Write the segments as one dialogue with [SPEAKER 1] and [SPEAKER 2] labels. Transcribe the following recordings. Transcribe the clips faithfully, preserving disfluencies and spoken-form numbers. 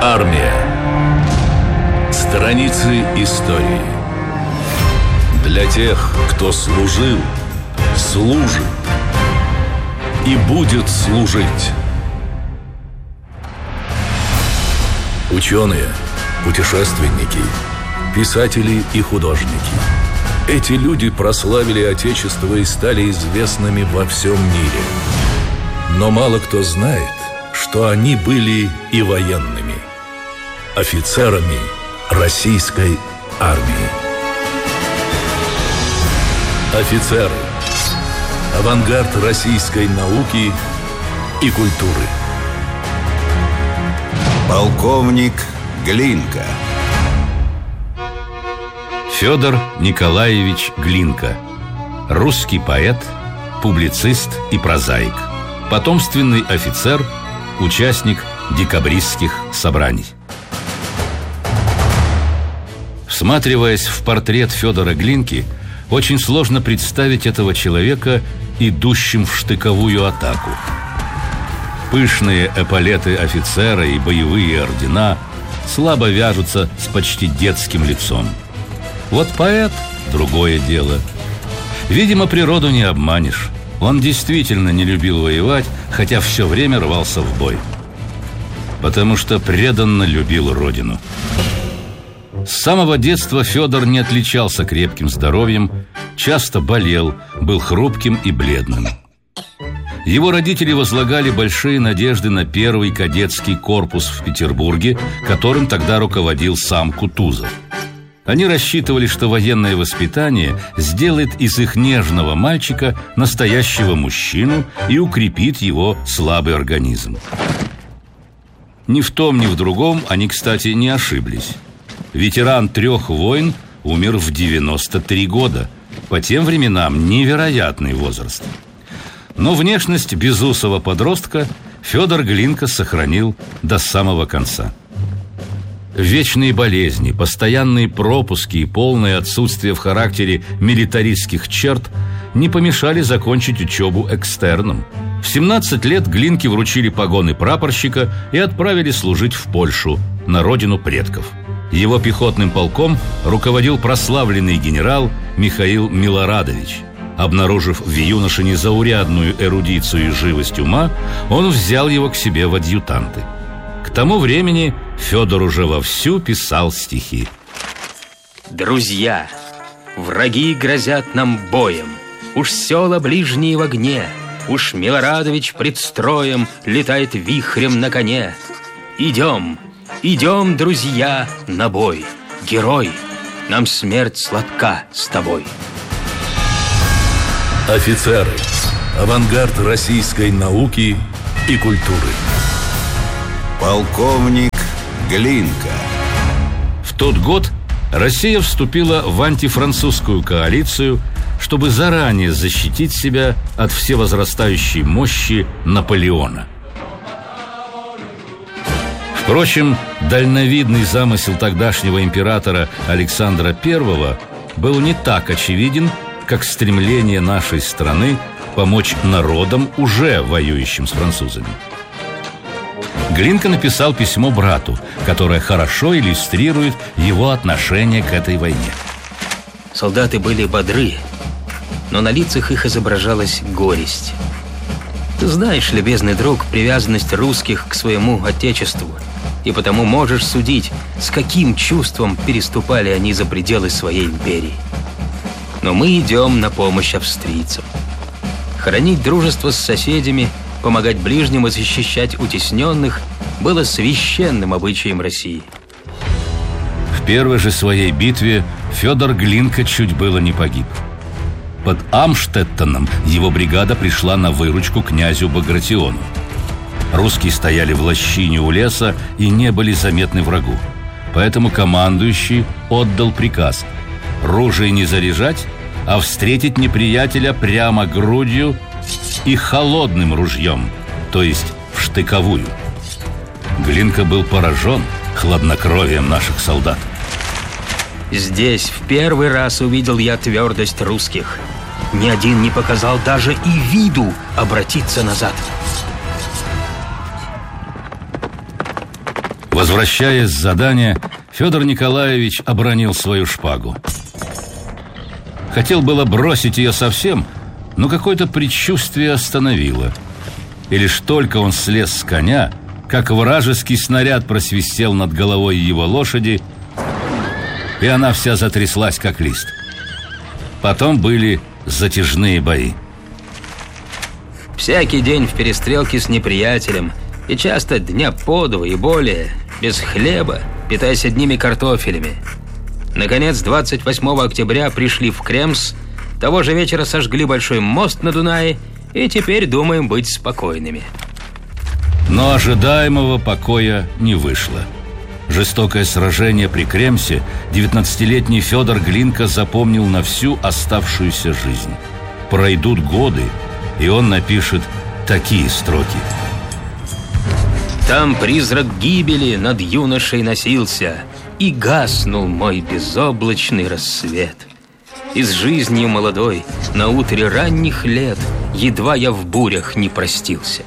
[SPEAKER 1] Армия. Страницы истории. Для тех, кто служил, служит и будет служить. Ученые, путешественники, писатели и художники. Эти люди прославили Отечество и стали известными во всем мире. Но мало кто знает, что они были и военными, офицерами российской армии. Офицеры. Авангард российской науки и культуры.
[SPEAKER 2] Полковник Глинка.
[SPEAKER 3] Федор Николаевич Глинка. Русский поэт, публицист и прозаик. Потомственный офицер, участник декабристских собраний. Всматриваясь в портрет Федора Глинки, очень сложно представить этого человека, идущим в штыковую атаку. Пышные эполеты офицера и боевые ордена слабо вяжутся с почти детским лицом. Вот поэт – другое дело. Видимо, природу не обманешь. Он действительно не любил воевать, хотя все время рвался в бой. Потому что преданно любил родину. С самого детства Федор не отличался крепким здоровьем, часто болел, был хрупким и бледным. Его родители возлагали большие надежды на первый кадетский корпус в Петербурге, которым тогда руководил сам Кутузов. Они рассчитывали, что военное воспитание сделает из их нежного мальчика настоящего мужчину и укрепит его слабый организм. Ни в том, ни в другом они, кстати, не ошиблись. Ветеран трех войн умер в девяносто три года. По тем временам невероятный возраст. Но внешность безусого подростка Федор Глинка сохранил до самого конца. Вечные болезни, постоянные пропуски и полное отсутствие в характере милитаристских черт не помешали закончить учебу экстерном. В семнадцать лет Глинке вручили погоны прапорщика и отправили служить в Польшу, на родину предков. Его пехотным полком руководил прославленный генерал Михаил Милорадович. Обнаружив в юноше незаурядную эрудицию и живость ума, он взял его к себе в адъютанты. К тому времени Федор уже вовсю писал стихи.
[SPEAKER 4] Друзья, враги грозят нам боем, уж села ближние в огне, уж Милорадович пред строем летает вихрем на коне. Идем, идем, друзья, на бой, герой, нам смерть сладка с тобой.
[SPEAKER 1] Офицеры. Авангард российской науки и культуры.
[SPEAKER 2] Полковник Глинка.
[SPEAKER 3] В тот год Россия вступила в антифранцузскую коалицию, чтобы заранее защитить себя от всевозрастающей мощи Наполеона. Впрочем, дальновидный замысел тогдашнего императора Александра Первого был не так очевиден, как стремление нашей страны помочь народам, уже воюющим с французами. Глинка написал письмо брату, которое хорошо иллюстрирует его отношение к этой войне.
[SPEAKER 4] Солдаты были бодры, но на лицах их изображалась горесть. Ты знаешь, любезный друг, привязанность русских к своему отечеству, и потому можешь судить, с каким чувством переступали они за пределы своей империи. Но мы идем на помощь австрийцам. Хранить дружество с соседями, помогать ближним и защищать утесненных было священным обычаем России.
[SPEAKER 3] В первой же своей битве Федор Глинка чуть было не погиб. Под Амштеттеном его бригада пришла на выручку князю Багратиону. Русские стояли в лощине у леса и не были заметны врагу. Поэтому командующий отдал приказ ружей не заряжать, а встретить неприятеля прямо грудью и холодным ружьем, то есть в штыковую. Глинка был поражен хладнокровием наших солдат.
[SPEAKER 4] Здесь в первый раз увидел я твердость русских. Ни один не показал даже и виду обратиться назад.
[SPEAKER 3] Возвращаясь с задания, Федор Николаевич обронил свою шпагу. Хотел было бросить ее совсем, но какое-то предчувствие остановило. И лишь только он слез с коня, как вражеский снаряд просвистел над головой его лошади, и она вся затряслась, как лист. Потом были затяжные бои.
[SPEAKER 4] Всякий день в перестрелке с неприятелем, и часто дня по два и более, без хлеба, питаясь одними картофелями. Наконец, двадцать восьмого октября пришли в Кремс, того же вечера сожгли большой мост на Дунае, и теперь думаем быть спокойными.
[SPEAKER 3] Но ожидаемого покоя не вышло. Жестокое сражение при Кремсе девятнадцатилетний Федор Глинка запомнил на всю оставшуюся жизнь. Пройдут годы, и он напишет такие строки.
[SPEAKER 4] Там призрак гибели над юношей носился, и гаснул мой безоблачный рассвет. И с жизнью молодой на утре ранних лет едва я в бурях не простился.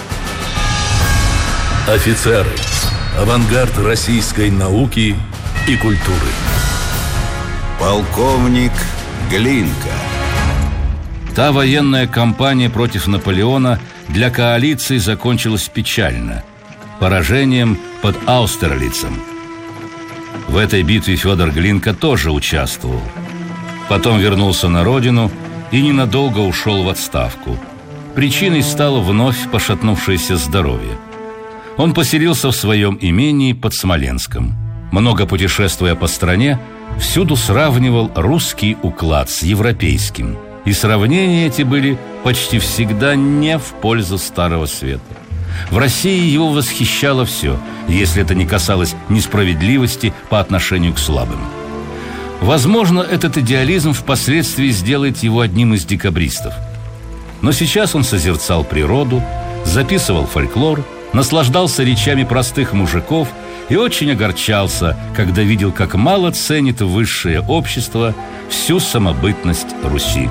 [SPEAKER 1] Офицеры. Авангард российской науки и культуры.
[SPEAKER 2] Полковник Глинка.
[SPEAKER 3] Та военная кампания против Наполеона для коалиции закончилась печально – поражением под Аустерлицем. В этой битве Федор Глинка тоже участвовал. Потом вернулся на родину и ненадолго ушел в отставку. Причиной стало вновь пошатнувшееся здоровье. Он поселился в своем имении под Смоленском. Много путешествуя по стране, всюду сравнивал русский уклад с европейским. И сравнения эти были почти всегда не в пользу Старого Света. В России его восхищало все, если это не касалось несправедливости по отношению к слабым. Возможно, этот идеализм впоследствии сделает его одним из декабристов. Но сейчас он созерцал природу, записывал фольклор, наслаждался речами простых мужиков и очень огорчался, когда видел, как мало ценит высшее общество всю самобытность Руси.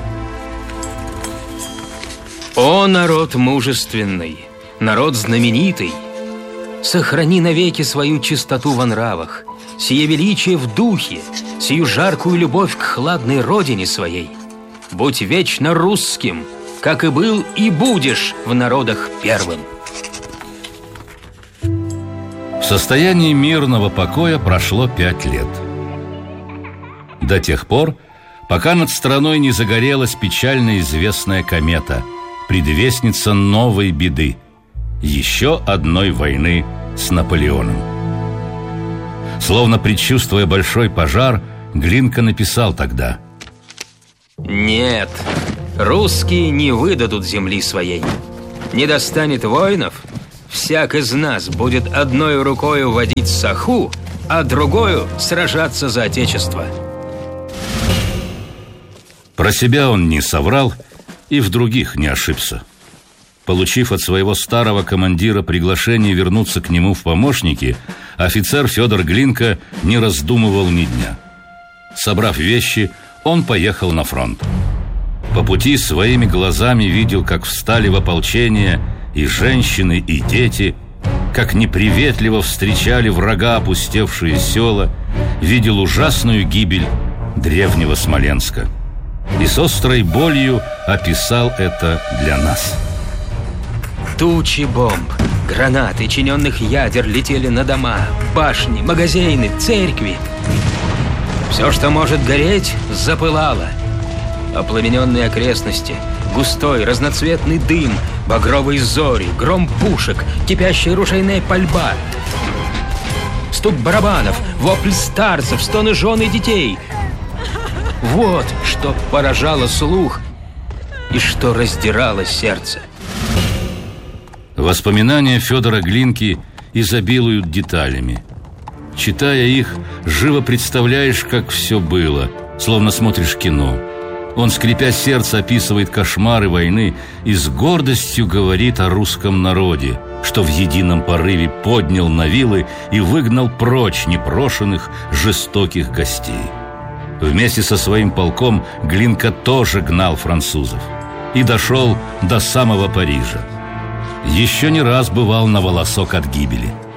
[SPEAKER 4] О, народ мужественный, народ знаменитый! Сохрани навеки свою чистоту во нравах, сие величие в духе, сию жаркую любовь к хладной родине своей. Будь вечно русским, как и был и будешь в народах первым.
[SPEAKER 3] В состоянии мирного покоя прошло пять лет. До тех пор, пока над страной не загорелась печально известная комета, предвестница новой беды, еще одной войны с Наполеоном. Словно предчувствуя большой пожар, Глинка написал тогда:
[SPEAKER 4] «Нет, русские не выдадут земли своей. Не достанет воинов, всяк из нас будет одной рукою водить саху, а другою сражаться за отечество».
[SPEAKER 3] Про себя он не соврал и в других не ошибся. Получив от своего старого командира приглашение вернуться к нему в помощники, офицер Федор Глинка не раздумывал ни дня. Собрав вещи, он поехал на фронт. По пути своими глазами видел, как встали в ополчение и женщины, и дети, как неприветливо встречали врага опустевшие села, видел ужасную гибель древнего Смоленска. И с острой болью описал это для нас.
[SPEAKER 4] Тучи бомб, гранат и чиненных ядер летели на дома, башни, магазины, церкви. Все, что может гореть, запылало. Опламененные окрестности, густой разноцветный дым, багровые зори, гром пушек, кипящая ружейная пальба, стук барабанов, вопли старцев, стоны жен и детей. Вот что поражало слух и что раздирало сердце.
[SPEAKER 3] Воспоминания Федора Глинки изобилуют деталями. Читая их, живо представляешь, как все было, словно смотришь кино. Он, скрипя сердце, описывает кошмары войны и с гордостью говорит о русском народе, что в едином порыве поднял на вилы и выгнал прочь непрошенных жестоких гостей. Вместе со своим полком Глинка тоже гнал французов и дошел до самого Парижа. Еще не раз бывал на волосок от гибели.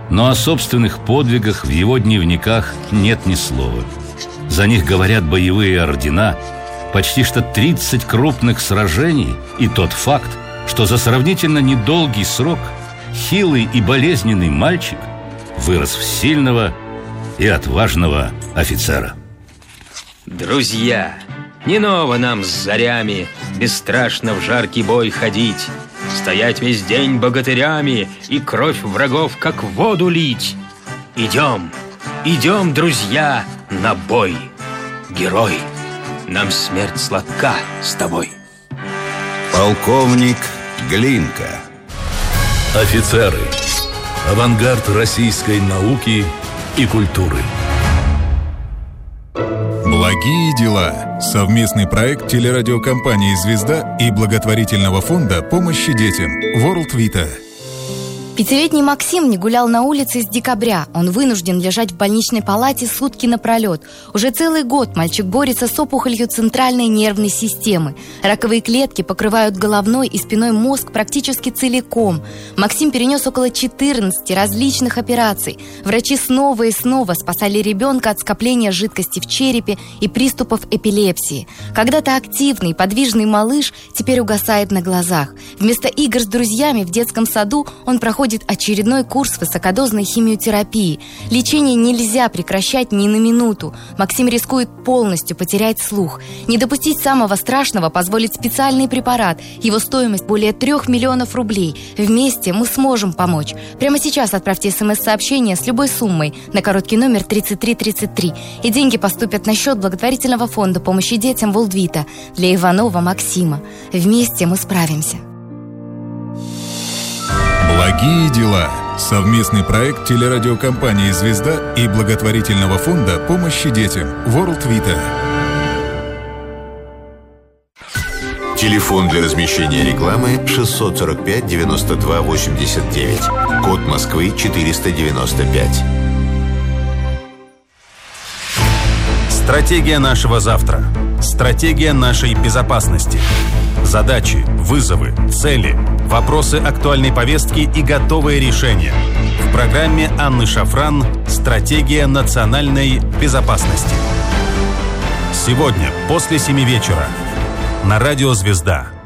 [SPEAKER 3] Но о собственных подвигах в его дневниках нет ни слова. За них говорят боевые ордена, почти что тридцать крупных сражений и тот факт, что за сравнительно недолгий срок хилый и болезненный мальчик вырос в сильного и отважного офицера.
[SPEAKER 4] Друзья, не ново нам с зарями бесстрашно в жаркий бой ходить, стоять весь день богатырями и кровь врагов как воду лить. Идем, идем, друзья, на бой. Герой, нам смерть сладка с тобой.
[SPEAKER 2] Полковник Глинка.
[SPEAKER 1] Офицеры. Авангард российской науки и культуры.
[SPEAKER 5] Благие дела. Совместный проект телерадиокомпании «Звезда» и благотворительного фонда помощи детям World Vita.
[SPEAKER 6] Пятилетний Максим не гулял на улице с декабря. Он вынужден лежать в больничной палате сутки напролет. Уже целый год мальчик борется с опухолью центральной нервной системы. Раковые клетки покрывают головной и спиной мозг практически целиком. Максим перенес около четырнадцати различных операций. Врачи снова и снова спасали ребенка от скопления жидкости в черепе и приступов эпилепсии. Когда-то активный, подвижный малыш теперь угасает на глазах. Вместо игр с друзьями в детском саду он проходит очередной курс высокодозной химиотерапии. Лечение нельзя прекращать ни на минуту. Максим рискует полностью потерять слух. Не допустить самого страшного позволит специальный препарат. Его стоимость более трех миллионов рублей. Вместе мы сможем помочь. Прямо сейчас отправьте смс-сообщение с любой суммой на короткий номер тридцать три тридцать три. И деньги поступят на счет благотворительного фонда помощи детям World Vita для Иванова Максима. Вместе мы справимся.
[SPEAKER 5] Благие дела. Совместный проект телерадиокомпании «Звезда» и благотворительного фонда помощи детям World Vita.
[SPEAKER 2] Телефон для размещения рекламы шестьсот сорок пять девяносто два восемьдесят девять. Код Москвы четыреста девяносто пять.
[SPEAKER 7] Стратегия нашего завтра. Стратегия нашей безопасности. Задачи, вызовы, цели, вопросы актуальной повестки и готовые решения. В программе Анны Шафран «Стратегия национальной безопасности». Сегодня после семи вечера на радио «Звезда».